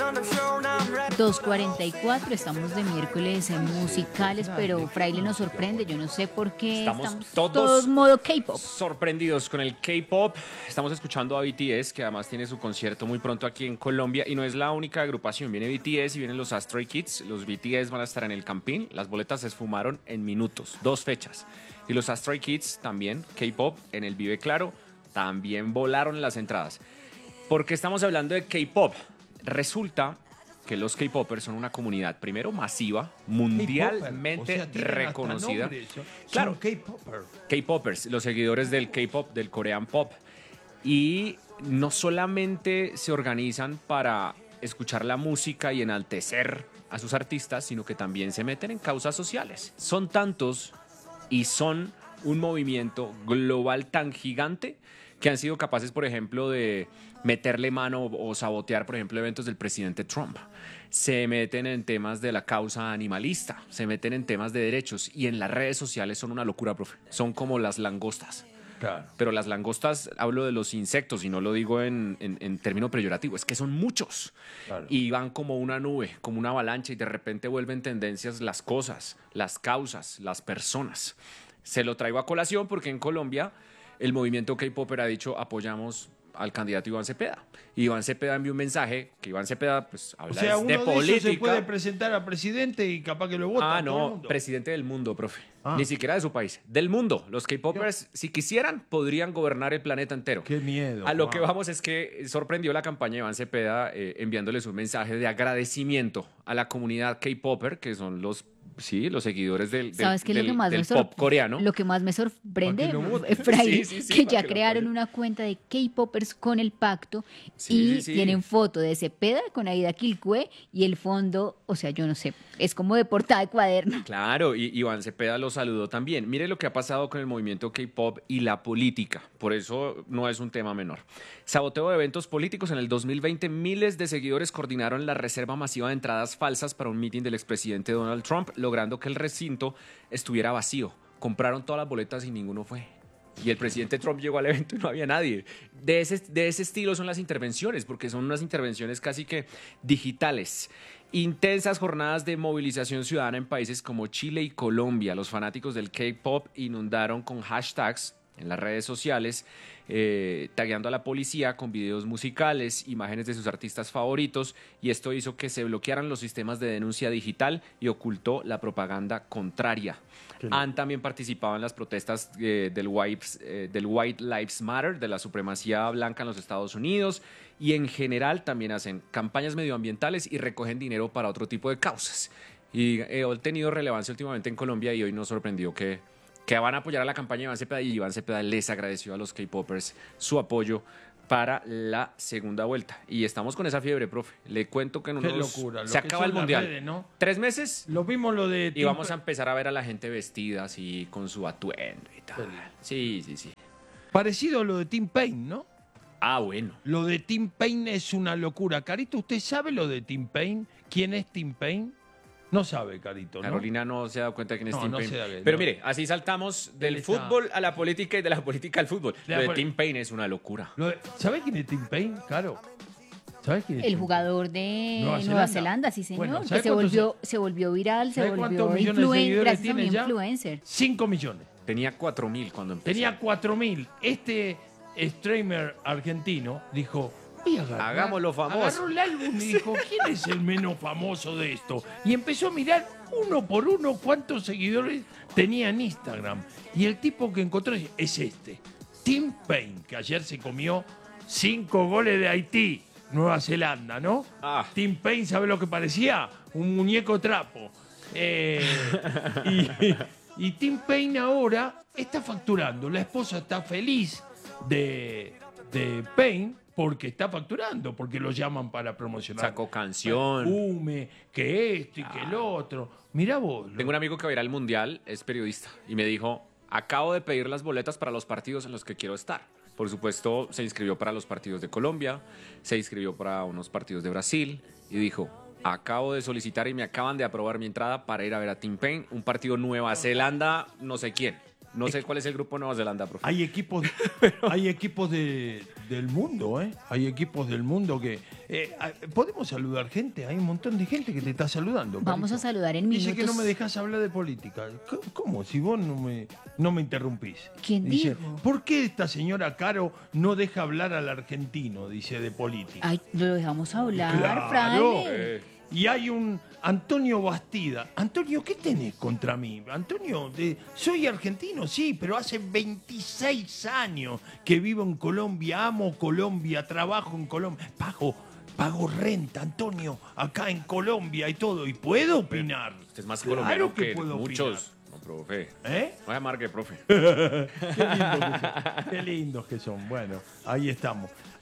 2:44, estamos de miércoles en musicales, pero Fraile nos sorprende, yo no sé por qué estamos todos modo K-pop. Sorprendidos con el K-pop. Estamos escuchando a BTS, que además tiene su concierto muy pronto aquí en Colombia, y no es la única agrupación, viene BTS y vienen los Stray Kids. Los BTS van a estar en el Campín, las boletas se esfumaron en minutos, 2 fechas. Y los Stray Kids también, K-pop, en el Vive Claro, también volaron las entradas. ¿Por qué estamos hablando de K-pop? Resulta que los K-popers son una comunidad, primero, masiva, mundialmente reconocida. Claro, K-popers, los seguidores del K-pop, del Korean pop. Y no solamente se organizan para escuchar la música y enaltecer a sus artistas, sino que también se meten en causas sociales. Son tantos y son un movimiento global tan gigante que han sido capaces, por ejemplo, de meterle mano o sabotear, por ejemplo, eventos del presidente Trump. Se meten en temas de la causa animalista, se meten en temas de derechos, y en las redes sociales son una locura, profe. Son como las langostas. Claro. Pero las langostas, hablo de los insectos y no lo digo en término peyorativo, es que son muchos. Claro. Y van como una nube, como una avalancha, y de repente vuelven tendencias las cosas, las causas, las personas. Se lo traigo a colación porque en Colombia el movimiento K-Popper ha dicho apoyamos al candidato Iván Cepeda. Y Iván Cepeda envió un mensaje que Iván Cepeda pues habla de política. O sea, uno de ellos se puede presentar a presidente y capaz que lo vota. Ah, no, presidente del mundo, profe. Ni siquiera de su país, del mundo. Los K-Popers, si quisieran, podrían gobernar el planeta entero. Qué miedo. A lo que vamos es que sorprendió la campaña de Iván Cepeda enviándoles un mensaje de agradecimiento a la comunidad K-Popper, que son los seguidores del pop coreano. Lo que más me sorprende, Fraile, que ya crearon una cuenta de K-Popers con el pacto y tienen foto de Cepeda con Aida Quilcue y el fondo, o sea, yo no sé, es como de portada de cuaderno. Claro, y Iván Cepeda lo saludó también. Mire lo que ha pasado con el movimiento K-pop y la política, por eso no es un tema menor. Saboteo de eventos políticos. En el 2020, miles de seguidores coordinaron la reserva masiva de entradas falsas para un mitin del expresidente Donald Trump, logrando que el recinto estuviera vacío. Compraron todas las boletas y ninguno fue. Y el presidente Trump llegó al evento y no había nadie. De ese estilo son las intervenciones, porque son unas intervenciones casi que digitales. Intensas jornadas de movilización ciudadana en países como Chile y Colombia. Los fanáticos del K-pop inundaron con hashtags en las redes sociales, tagueando a la policía con videos musicales, imágenes de sus artistas favoritos, y esto hizo que se bloquearan los sistemas de denuncia digital y ocultó la propaganda contraria. Han también participado en las protestas del White Lives Matter, de la supremacía blanca en los Estados Unidos, y en general también hacen campañas medioambientales y recogen dinero para otro tipo de causas. Y ha tenido relevancia últimamente en Colombia, y hoy nos sorprendió que van a apoyar a la campaña de Iván Cepeda, y Iván Cepeda les agradeció a los K-Popers su apoyo para la segunda vuelta. Y estamos con esa fiebre, profe. Le cuento que en unos... Qué locura. Se acaba el Mundial. Redes, ¿no? 3 meses. Lo vimos lo de... Y vamos a empezar a ver a la gente vestida así, con su atuendo y tal. Sí. Parecido a lo de Tim Payne, ¿no? Ah, bueno. Lo de Tim Payne es una locura. Carito, ¿usted sabe lo de Tim Payne? ¿Quién es Tim Payne? No sabe, Carito, ¿no? Carolina no se ha dado cuenta de quién es Tim Payne. Bien, pero mire, así saltamos del fútbol a la política y de la política al fútbol. Lo de Tim Payne es una locura. ¿Sabe quién es Tim Payne, Caro? ¿Sabes quién es? El jugador de Nueva Zelanda, sí, señor. Bueno, que se volvió viral, se volvió influencer. 5 millones. Tenía 4.000 cuando empezó. Tenía 4.000. Este streamer argentino dijo... Hagámoslo famoso. Agarró el álbum y dijo, ¿quién es el menos famoso de esto? Y empezó a mirar uno por uno cuántos seguidores tenía en Instagram. Y el tipo que encontró es este, Tim Payne, que ayer se comió 5 goles de Haití, Nueva Zelanda, ¿no? Tim Payne, ¿sabe lo que parecía? Un muñeco trapo. Y Tim Payne ahora está facturando. La esposa está feliz de Payne, porque está facturando, porque lo llaman para promocionar. Sacó canción. Perfume, que esto y que el otro. Mirá vos. Tengo un amigo que va a ir al Mundial, es periodista, y me dijo, acabo de pedir las boletas para los partidos en los que quiero estar. Por supuesto, se inscribió para los partidos de Colombia, se inscribió para unos partidos de Brasil, y dijo, acabo de solicitar y me acaban de aprobar mi entrada para ir a ver a Tim Payne, un partido Nueva Zelanda, no sé quién. No sé cuál es el grupo de Nueva Zelanda, profe. Hay equipos, del mundo, ¿eh? Hay equipos del mundo que... ¿podemos saludar gente? Hay un montón de gente que te está saludando. Vamos Carito. a saludar en minutos. Dice que no me dejas hablar de política. ¿Cómo? Si vos no me interrumpís. ¿Quién Dice, dijo? ¿por qué esta señora Caro no deja hablar al argentino? Dice, de política. Ay, lo dejamos hablar, Claro. Fraile. Y hay un Antonio Bastida. Antonio, ¿qué tenés contra mí? Antonio, soy argentino, sí, pero hace 26 años que vivo en Colombia, amo Colombia, trabajo en Colombia, pago renta, Antonio, acá en Colombia y todo, y puedo opinar. Usted es más Claro colombiano que que puedo muchos. No, profe. ¿Eh? No se amargue, profe. Qué lindos que son. Qué lindos que son. Bueno, ahí estamos.